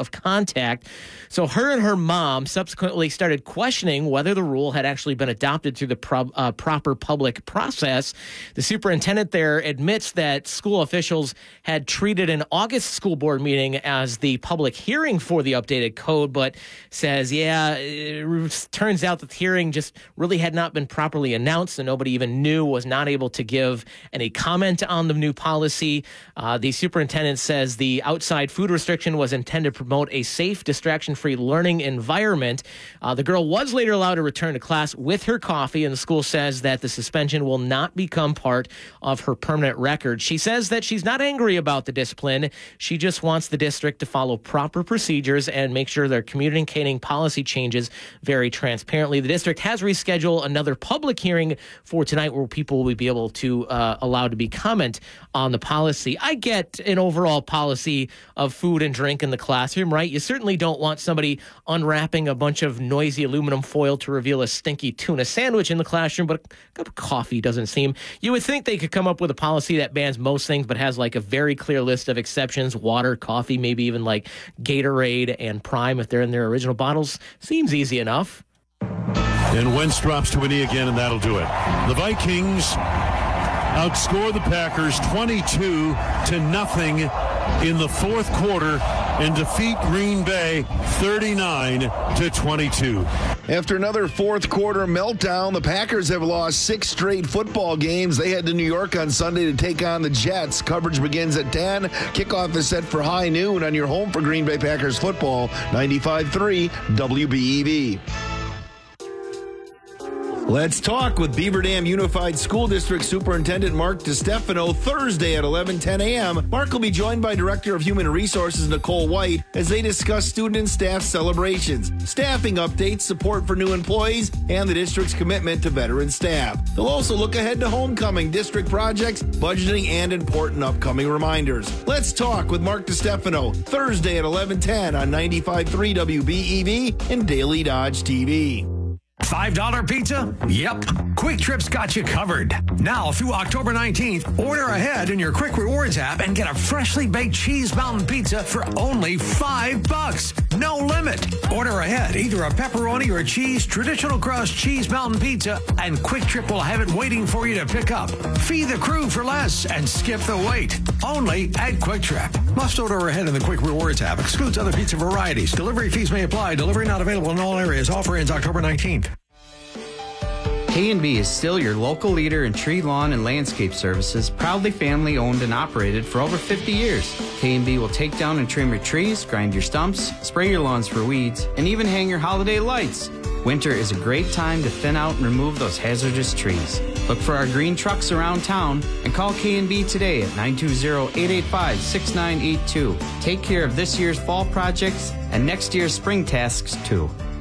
of contact. So her and her mom subsequently started questioning whether the rule had actually been adopted through the proper public process. The superintendent there admits that school officials had treated an August school board meeting as the public hearing for the updated code, but says, it turns out that the hearing just really had not been properly announced, and nobody even knew, was not able to give any comment on the new policy. The superintendent says the outside food restriction was intended to promote a safe, distraction-free learning environment. The girl was later allowed to return to class with her coffee, and the school says that the suspension will not become part of her permanent record. She says that she's not angry about the discipline. She just wants the district to follow proper procedures and make sure they're communicating policy changes very transparently. The district has rescheduled another public hearing for tonight where people will be able to allowed to be comment on the policy. I get an overall policy of food and drink in the classroom, right? You certainly don't want somebody unwrapping a bunch of noisy aluminum foil to reveal a stinky tuna sandwich in the classroom, but a cup of coffee doesn't seem. You would think they could come up with a policy that bans most things, but has like a very clear list of exceptions: water, coffee, maybe even like Gatorade and Prime if they're in their original bottles. Seems easy enough. And Wentz drops to a knee again, and that'll do it. The Vikings outscore the Packers 22-0 in the fourth quarter and defeat Green Bay 39-22. After another fourth quarter meltdown, the Packers have lost 6 straight football games. They head to New York on Sunday to take on the Jets. Coverage begins at 10. Kickoff is set for high noon on your home for Green Bay Packers football, 95.3 WBEV. Let's talk with Beaver Dam Unified School District Superintendent Mark DiStefano Thursday at 11:10 a.m. Mark will be joined by Director of Human Resources Nicole White as they discuss student and staff celebrations, staffing updates, support for new employees, and the district's commitment to veteran staff. They'll also look ahead to homecoming, district projects, budgeting, and important upcoming reminders. Let's talk with Mark DiStefano Thursday at 11:10 on 95.3 WBEV and Daily Dodge TV. $5 pizza? Yep. Quick Trip's got you covered. Now through October 19th, order ahead in your Quick Rewards app and get a freshly baked cheese mountain pizza for only $5. No limit. Order ahead either a pepperoni or cheese traditional crust cheese mountain pizza, and Quick Trip will have it waiting for you to pick up. Feed the crew for less and skip the wait. Only at Quick Trip. Must order ahead in the Quick Rewards app. Excludes other pizza varieties. Delivery fees may apply. Delivery not available in all areas. Offer ends October 19th. K&B is still your local leader in tree, lawn, and landscape services, proudly family owned and operated for over 50 years. K&B will take down and trim your trees, grind your stumps, spray your lawns for weeds, and even hang your holiday lights. Winter is a great time to thin out and remove those hazardous trees. Look for our green trucks around town and call K&B today at 920-885-6982. Take care of this year's fall projects and next year's spring tasks too.